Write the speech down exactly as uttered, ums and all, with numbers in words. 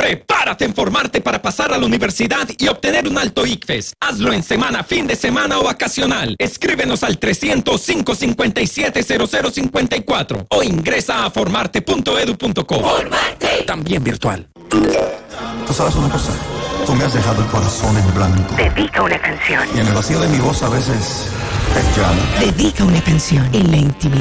Prepárate en formarte para pasar a la universidad y obtener un alto I C F E S. Hazlo en semana, fin de semana o vacacional. Escríbenos al trescientos, cinco cincuenta y siete, cero cero cincuenta y cuatro o ingresa a formarte punto edu punto co. ¡Formarte! También virtual. Tú sabes una cosa, tú me has dejado el corazón en blanco. Dedica una canción. Y en el vacío de mi voz a veces te llamo. Dedica una canción en la intimidad